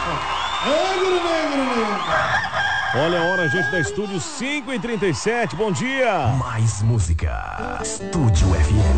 Olha a hora, gente, da Estúdio 5h37. Bom dia. Mais música. Estúdio FM.